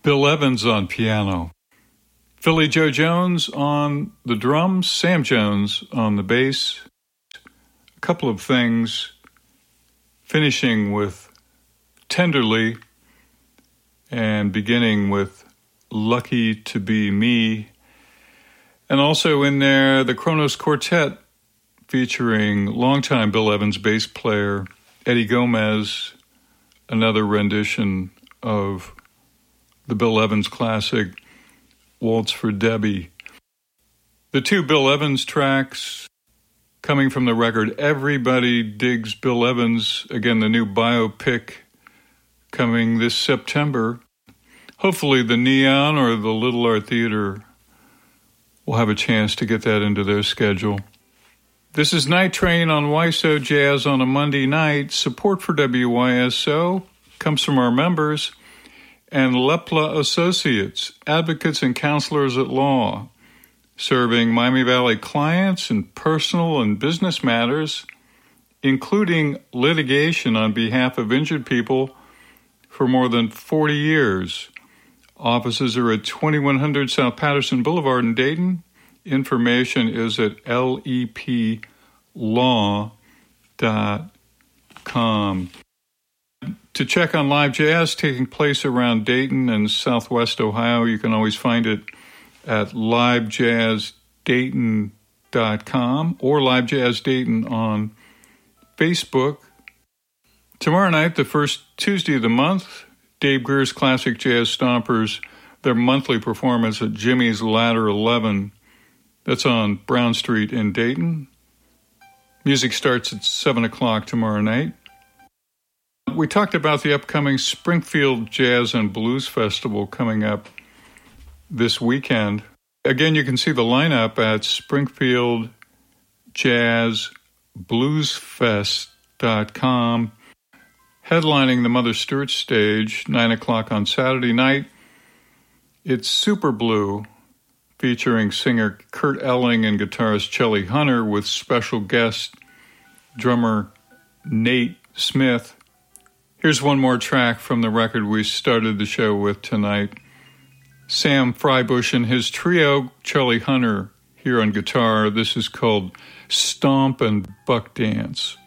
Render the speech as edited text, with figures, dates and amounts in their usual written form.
Bill Evans on piano. Philly Joe Jones on the drums, Sam Jones on the bass. A couple of things, finishing with Tenderly and beginning with Lucky to Be Me. And also in there, the Kronos Quartet featuring longtime Bill Evans bass player Eddie Gomez, another rendition of the Bill Evans classic, Waltz for Debbie. The two Bill Evans tracks coming from the record Everybody Digs Bill Evans, again the new biopic coming this September. Hopefully the Neon or the Little Art Theater will have a chance to get that into their schedule. This is Night Train on WYSO Jazz on a Monday night. Support for WYSO comes from our members and Lepla Associates, advocates and counselors at law, serving Miami Valley clients in personal and business matters, including litigation on behalf of injured people for more than 40 years. Offices are at 2100 South Patterson Boulevard in Dayton. Information is at leplaw.com. To check on live jazz taking place around Dayton and Southwest Ohio, you can always find it at livejazdayton.com or Live Jazz Dayton on Facebook. Tomorrow night, the first Tuesday of the month, Dave Greer's Classic Jazz Stompers, their monthly performance at Jimmy's Ladder 11. That's on Brown Street in Dayton. Music starts at 7 o'clock tomorrow night. We talked about the upcoming Springfield Jazz and Blues Festival coming up this weekend. Again, you can see the lineup at springfieldjazzbluesfest.com. Headlining the Mother Stewart stage, 9 o'clock on Saturday night, it's Super Blue, featuring singer Kurt Elling and guitarist Chelly Hunter with special guest drummer Nate Smith. Here's one more track from the record we started the show with tonight. Sam Freibush and his trio, Chelly Hunter, here on guitar. This is called Stomp and Buck Dance.